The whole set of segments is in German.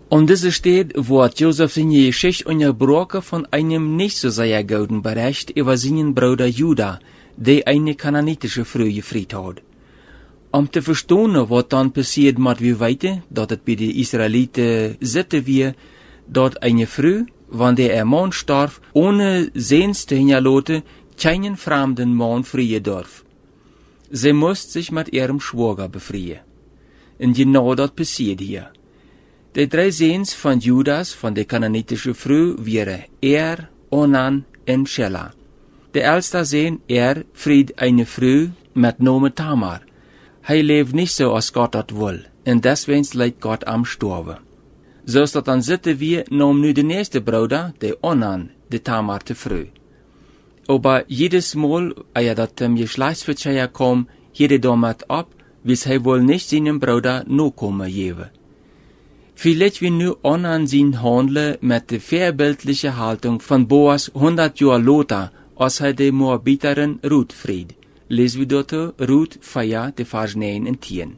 Und diese steht, wird Josef seine Geschichte unterbrochen von einem nicht so sehr guten Bericht über seinen Bruder Juda, der eine kananitische Frau gefried hat. Te verstehen, was dann passiert mit wie weiter, dat het bei den Israeliten zitten wir, dat eine Frau, wann der Mann starb, ohne Sehns te hinterlaten, keinen fremden Mann freien darf. Sie muss sich mit ihrem Schwager befreien. Und genau das passiert hier. Die 3 Sehns von Judas, von der kananitischen Frau, wären Onan und Shelah. Der erste Sehn, fried eine Frau mit Namen Tamar. Hij leeft nicht so, als Gott dat will, und deswegen leidt Gott am Sterben. So ist dat dan zitten wir, nam nu de nächste Bruder, der Onan, de Tamar te früh. Aber jedes Mal, dat Geschlechtsverkehr kom, jede damit ab, wis hij wohl nicht seinem Bruder nachkommen geben. Vielleicht wie nu Onan sein Handel mit der vorbildlichen Haltung von Boas 100 Jahre later, als hij de Moabiterin Ruth fried. Lesen wir dort Ruth 4, de Vers 9 und 10.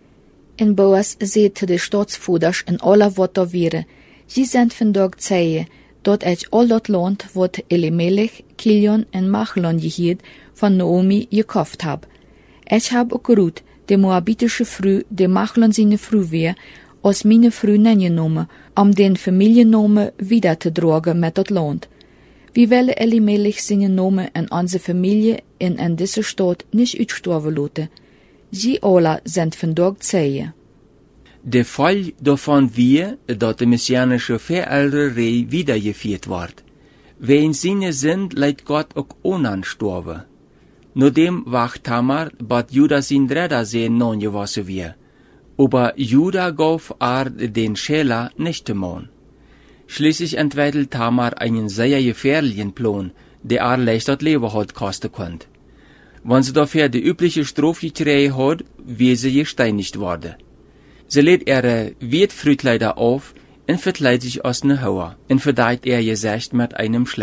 En Boas zei te de staatsvoerders en alle wat er wäre, sie sind vandaag zeien, dat uit al dat land wat Elimelech, Kilion en Machlon geheerd van Naomi gekauft hab. Ich hab ook Ruth, de moabitische Frau, de Machlon seine Frau weer, als meine Frau nennen, den Familiennamen wieder te dragen met dat land. Wir wollen Elimelech seinen Namen en onze Familie in dieser Stadt nicht uitsterven laten. Sie alle sind vandaag zeien. Der Fall davon wir, dat de messianische Verälderei wiedergeführt wird. Wer in seine sind, leidt Gott auch Onan sterben. Nur dem wacht Tamar, bat Juda sein Dredder sehen non gewassen wir. Aber Juda gaf den Shelah nicht te Mann. Schließlich entwickelt Tamar einen sehr gefährlichen Plan, der leicht das Leben hat kosten konnte. Wenn sie dafür die übliche Strafe gekriegt hat, wie sie gesteinigt wurde. Sie lädt ihre Wirtfrütkleider auf und verkleidet sich als eine Hauer und verdeiht ihr Gesicht mit einem